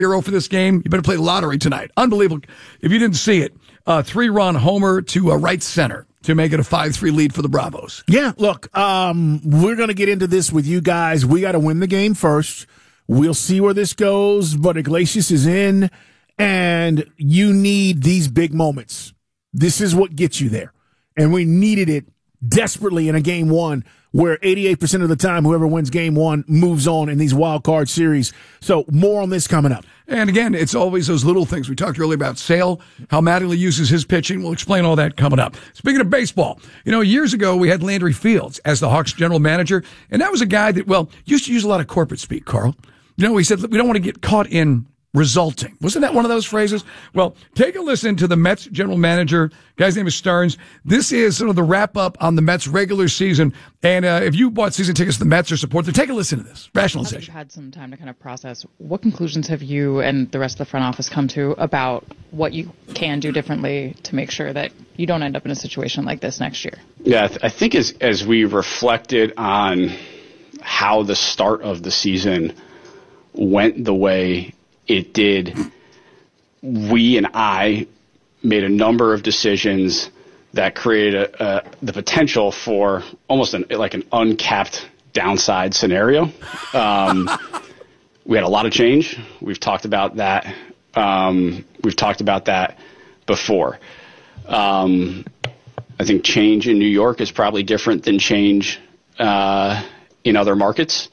hero for this game. You better play the lottery tonight. Unbelievable. If you didn't see it, 3-run homer to right center to make it a 5-3 lead for the Bravos. Yeah, look, we're going to get into this with you guys. We got to win the game first. We'll see where this goes, but Iglesias is in, and you need these big moments. This is what gets you there. And we needed it desperately in a game one where 88% of the time whoever wins game one moves on in these wild card series. So more on this coming up. And again, it's always those little things. We talked earlier about Sale, how Mattingly uses his pitching. We'll explain all that coming up. Speaking of baseball, years ago we had Landry Fields as the Hawks general manager, and that was a guy that, used to use a lot of corporate speak, Carl. He said, we don't want to get caught in resulting. Wasn't that one of those phrases? Well, take a listen to the Mets general manager. Guy's name is Stearns. This is sort of the wrap up on the Mets regular season. And if you bought season tickets to the Mets or support them, take a listen to this. Rationalization. You've had some time to kind of process. What conclusions have you and the rest of the front office come to about what you can do differently to make sure that you don't end up in a situation like this next year? Yeah, I think as we reflected on how the start of the season went the way it did, we and I made a number of decisions that created the potential for almost an uncapped downside scenario. We had a lot of change. We've talked about that. We've talked about that before. I think change in New York is probably different than change in other markets.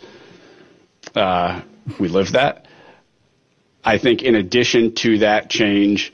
We live that. I think in addition to that change,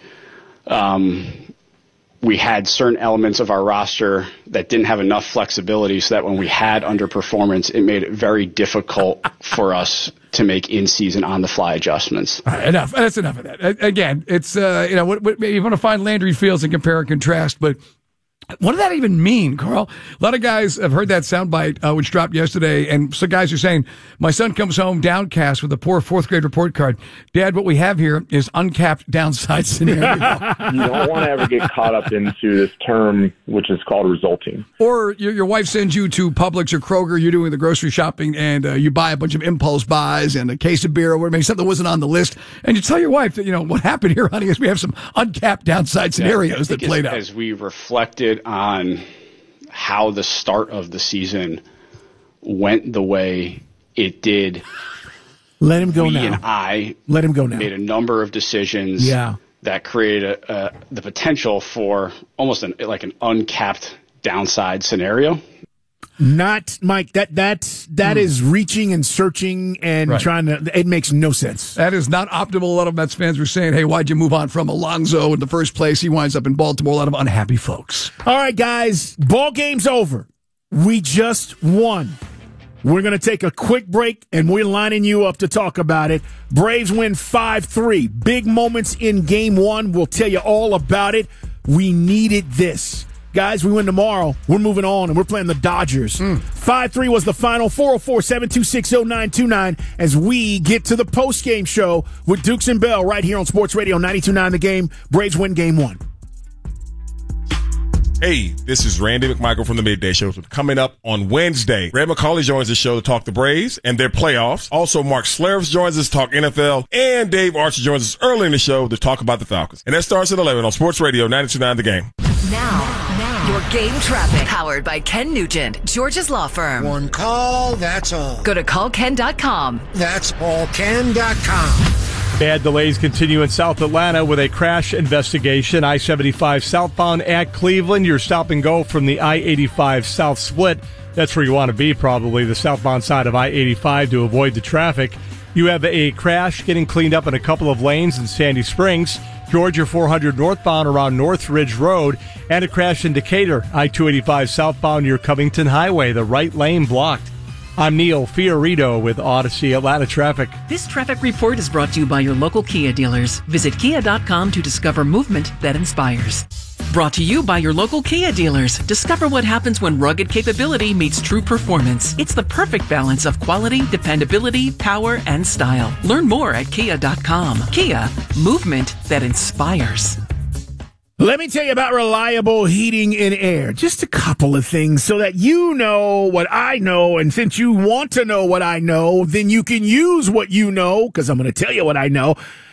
we had certain elements of our roster that didn't have enough flexibility so that when we had underperformance, it made it very difficult for us to make in-season on-the-fly adjustments. All right, enough. That's enough of that. Again, it's, you want to find Landry Fields and compare and contrast, but what did that even mean, Carl? A lot of guys have heard that soundbite, which dropped yesterday, and some guys are saying, my son comes home downcast with a poor fourth grade report card. Dad, what we have here is uncapped downside scenario. You don't want to ever get caught up into this term, which is called resulting. Or your wife sends you to Publix or Kroger, you're doing the grocery shopping, and you buy a bunch of impulse buys and a case of beer or maybe something that wasn't on the list, and you tell your wife that, what happened here, honey, is we have some uncapped downside scenarios that played out. As we reflected on how the start of the season went the way it did, let him go now. We and I let him go now. Made a number of decisions that created the potential for almost an uncapped downside scenario. Not Mike. That is reaching and searching and trying to. It makes no sense. That is not optimal. A lot of Mets fans were saying, "Hey, why'd you move on from Alonso in the first place?" He winds up in Baltimore. A lot of unhappy folks. All right, guys, ball game's over. We just won. We're going to take a quick break, and we're lining you up to talk about it. Braves win 5-3. Big moments in Game 1. We'll tell you all about it. We needed this. Guys, we win tomorrow. We're moving on, and we're playing the Dodgers. 5-3 was the final. 404-726-0929 as we get to the post-game show with Dukes and Bell right here on Sports Radio 92.9 The Game. Braves win Game 1. Hey, this is Randy McMichael from the Midday Show. Coming up on Wednesday, Red McCauley joins the show to talk the Braves and their playoffs. Also, Mark Slerves joins us to talk NFL, and Dave Archer joins us early in the show to talk about the Falcons. And that starts at 11 on Sports Radio 92.9 The Game. Now, your game traffic. Powered by Ken Nugent, George's Law Firm. One call, that's all. Go to callken.com. That's allken.com. Bad delays continue in South Atlanta with a crash investigation. I-75 southbound at Cleveland. Your stop and go from the I-85 South Split. That's where you want to be, probably, the southbound side of I-85 to avoid the traffic. You have a crash getting cleaned up in a couple of lanes in Sandy Springs. Georgia 400 northbound around North Ridge Road. And a crash in Decatur. I-285 southbound near Covington Highway. The right lane blocked. I'm Neil Fiorito with Odyssey Atlanta Traffic. This traffic report is brought to you by your local Kia dealers. Visit kia.com to discover movement that inspires. Brought to you by your local Kia dealers. Discover what happens when rugged capability meets true performance. It's the perfect balance of quality, dependability, power, and style. Learn more at kia.com. Kia, movement that inspires. Let me tell you about Reliable Heating and Air. Just a couple of things so that you know what I know. And since you want to know what I know, then you can use what you know, because I'm going to tell you what I know.